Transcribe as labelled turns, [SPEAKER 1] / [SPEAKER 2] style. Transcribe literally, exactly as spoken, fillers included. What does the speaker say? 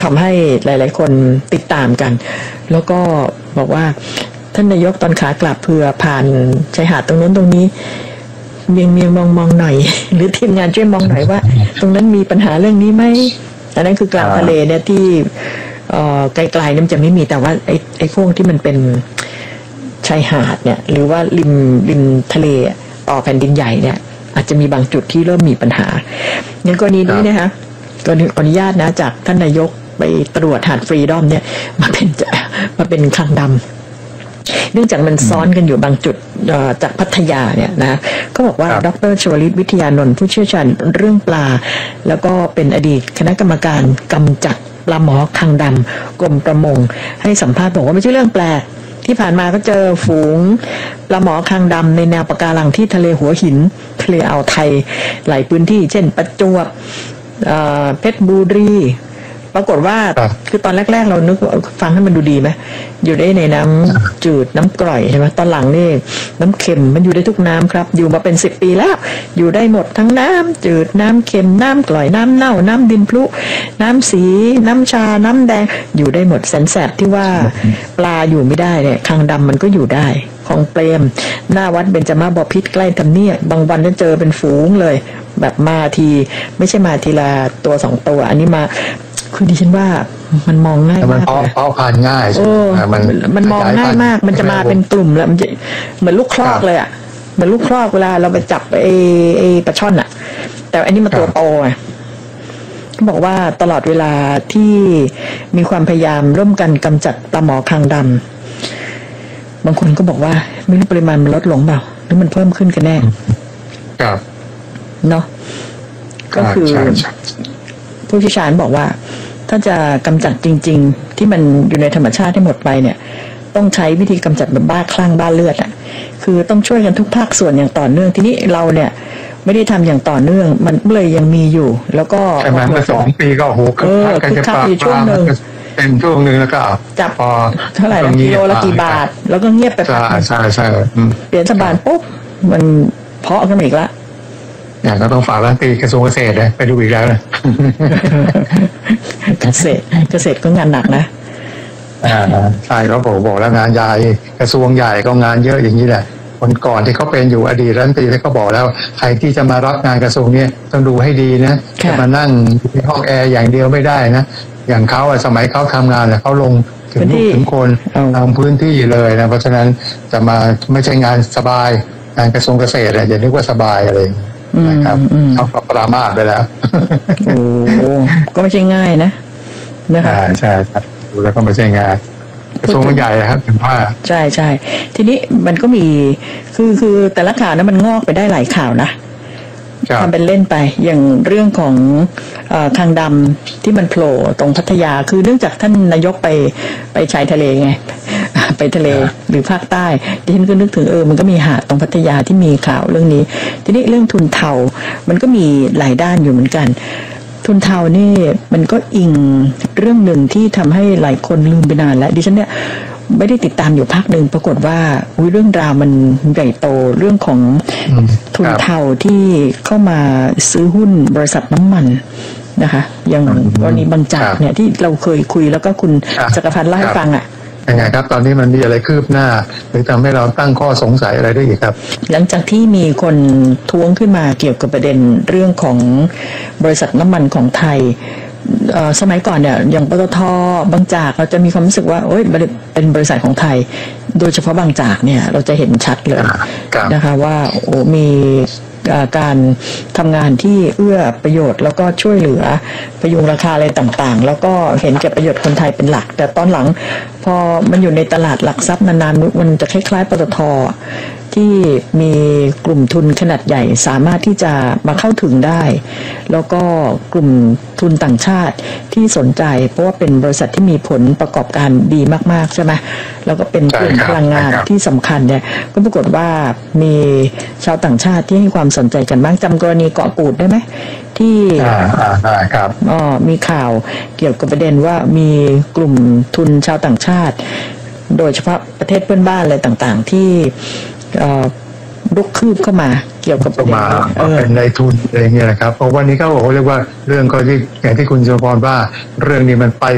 [SPEAKER 1] ทำให้หลายๆคนติดตามกันแล้วก็บอกว่าท่านนายกตอนขากลับเผื่อผ่านชายหาดตรงนู้นตรงนี้เมียงเมียงมองมองหน่อยหรือทีมงานช่วยมองหน่อยว่าตรงนั้นมีปัญหาเรื่องนี้ไหมอันนั้นคือกลางทะเลเนี่ยที่ไกลๆนี่มันจะไม่มีแต่ว่าไอ้ไอ้พวกที่มันเป็นชายหาดเนี่ยหรือว่าริมริมทะเลต่อแผ่นดินใหญ่เนี่ยอาจจะมีบางจุดที่เริ่มมีปัญหางั้นกรณีนี้นะคะกรณีอนุญาตนะจากท่านนายกไปตรวจหาดฟรีดอมเนี่ยมาเป็นมาเป็นคลังดำเนื่องจากมันซ้อนกันอยู่บางจุดจากพัทยาเนี่ยนะก็บอกว่าดร.ชวลิตวิทยานนท์ผู้เชี่ยวชาญเรื่องปลาแล้วก็เป็นอดีตคณะกรรมการกำจัดปลาหมอคางดำกรมประมงให้สัมภาษณ์บอกว่าไม่ใช่เรื่องแปลกที่ผ่านมาก็เจอฝูงปลาหมอคางดำในแนวปะการังที่ทะเลหัวหินทะเลอ่าวไทยหลายพื้นที่เช่นประจวบเพชรบุรีปรากฏว่าคือตอนแรกๆเรานึกฟังให้มันดูดีไหมอยู่ได้ในน้ำจืดน้ำกร่อยใช่ไหมตอนหลังนี่น้ำเค็มมันอยู่ได้ทุกน้ำครับอยู่มาเป็นสิบปีแล้วอยู่ได้หมดทั้งน้ำจืดน้ำเค็มน้ำกร่อยน้ำเน่าน้ำดินพลุน้ำสีน้ำชาน้ำแดงอยู่ได้หมดแสนแสบที่ว่าปลาอยู่ไม่ได้เนี่ยคางดำมันก็อยู่ได้ของเปรมหน้าวัดเบญจมาบพิตรใกล้ทำเนียบบางวันจะเจอเป็นฝูงเลยแบบมาทีไม่ใช่มาทีละตัวสองตัวอันนี้มาคือดิฉันว่ามันมองง่ายมาก
[SPEAKER 2] มันเพาะพันธุ์ง่ายใช่ไหม
[SPEAKER 1] มันมันมองง่ายมากมันจะมาเป็นกลุ่มแล้วมันจะเหมือนลูกครอกเลยอ่ะเหมือนลูกครอกเวลาเราไปจับไอ้ไอ้ปลาช่อนอ่ะแต่อันนี้มันตัวโตไงเขาบอกว่าตลอดเวลาที่มีความพยายามร่วมกันกำจัดปลาหมอคางดำบางคนก็บอกว่าไม่รู้ปริมาณมันลดลงเปล่าหรือมันเพิ่มขึ้นกันแน่
[SPEAKER 2] ครับ
[SPEAKER 1] เนาะก็คือผู้เชี่ยวชาญบอกว่าถ้าจะกำจัดจริงๆที่มันอยู่ในธรรมชาติให้หมดไปเนี่ยต้องใช้วิธีกำจัดแบบบ้าคลั่งบ้าเลือดอ่ะคือต้องช่วยกันทุกภาคส่วนอย่างต่อเนื่องทีนี้เราเนี่ยไม่ได้ทำอย่างต่อเนื่องมันเลยยังมีอยู่แล้วก็
[SPEAKER 2] ใช่ไหมเมื่อสองปีก็โหคึกคักกันจะปลาช่วงหนึ่งเป็นช่วงหนึ่งแล้วก็
[SPEAKER 1] จับพอเท่าไหร่กิโลละกี่บาทแล้วก็เงียบไป
[SPEAKER 2] ใช่ใช่ใช่
[SPEAKER 1] เปลี่ยนสบานปุ๊บมันเพาะขึ้นมาอีกละ
[SPEAKER 2] อย่างก็ต้องฝากรัฐมนตรีกระทรวงเกษตรเลยไปดูอีกแล้วนะ
[SPEAKER 1] เกษตรเกษตรก็งานหนักนะ
[SPEAKER 2] อ่าใช่เขาบอกบอกแล้วงานใหญ่กระทรวงใหญ่ก็งานเยอะอย่างนี้แหละคนก่อนที่เขาเป็นอยู่อดีตรัฐมนตรีเขาบอกแล้วใครที่จะมารับงานกระทรวงนี้ต้องดูให้ดีนะจะมานั่งในห้องแอร์อย่างเดียวไม่ได้นะอย่างเขาสมัยเขาทำงานเนี่ยเขาลงถึงลูกถึงคนทำพื้นที่เลยนะเพราะฉะนั้นจะมาไม่ใช่งานสบายงานกระทรวงเกษตรอย่านึกว่าสบายอะไรนะครับเขาปรามาสไปแล้ว
[SPEAKER 1] โอ้ก็ไม่ใช่ง่ายนะ
[SPEAKER 2] นะคะใช่ครับดูแล้วก็ไม่ใช่ง่ายกระทรวงมันใหญ่ครับเป็นผ้า
[SPEAKER 1] ใช่ใช่ทีนี้มันก็มีคือคือแต่ละข่าวนะมันงอกไปได้หลายข่าวนะทำเป็นเล่นไปอย่างเรื่องของคางดำที่มันโผล่ตรงพัทยาคือเนื่องจากท่านนายกไปไปชายทะเลไงไปทะเลหรือภาคใต้ดิฉันก็นึกถึงเออมันก็มีหาดตรงพัทยาที่มีข่าวเรื่องนี้ทีนี้เรื่องทุนเทามันก็มีหลายด้านอยู่เหมือนกันทุนเทานี่มันก็อิงเรื่องหนึ่งที่ทำให้หลายคนลืมไปนานแล้วดิฉันเนี่ยไม่ได้ติดตามอยู่พักหนึ่งปรากฏว่าอุ้ยเรื่องราวมันใหญ่โตเรื่องของทุนเทาที่เข้ามาซื้อหุ้นบริษัทน้ำมันนะคะอย่างกรณีบางจากเนี่ยที่เราเคยคุยแล้วก็คุณจักรพันธ์เล่าให้ฟังอ่ะ
[SPEAKER 2] ยังไงครับตอนนี้มันมีอะไรคืบหน้าหรือทำให้เราตั้งข้อสงสัยอะไรได้อีกครับ
[SPEAKER 1] หลังจากที่มีคนท้วงขึ้นมาเกี่ยวกับประเด็นเรื่องของบริษัทน้ำมันของไทยสมัยก่อนเนี่ยอย่างปตท.บางจากเราจะมีความรู้สึกว่าโอ๊ยเป็นบริษัทของไทยโดยเฉพาะบางจากเนี่ยเราจะเห็นชัดเลยนะคะว่าโอ้มีการทำงานที่เอื้อประโยชน์แล้วก็ช่วยเหลือพยุงราคาอะไรต่างๆแล้วก็เห็นแก่ประโยชน์คนไทยเป็นหลักแต่ตอนหลังพอมันอยู่ในตลาดหลักทรัพย์นานๆมันจะคล้ายๆปตท.ที่มีกลุ่มทุนขนาดใหญ่สามารถที่จะมาเข้าถึงได้แล้วก็กลุ่มทุนต่างชาติที่สนใจเพราะว่าเป็นบริษัทที่มีผลประกอบการดีมากๆใช่ไหมแล้วก็เป็นกลุ่มพลังงานที่สำคัญเนี่ยก็ปรากฏว่ามีชาวต่างชาติที่ให้ความสนใจกันบ้างจำกรณีเกาะกูดได้ไหมที่อ๋อมีข่าวเกี่ยวกับประเด็นว่ามีกลุ่มทุนชาวต่างชาติโดยเฉพาะประเทศเพื่อนบ้านอะไรต่างๆที่ลุกคืบเข้ามาเกี่ยวกับประเด็น
[SPEAKER 2] เป็นนายทุนอะไรเงี้ยนะครับเพราะวันนี้เขาบอกว่าเรียกว่าเรื่องก็ที่อย่างที่คุณชลพรว่าเรื่องนี้มันไป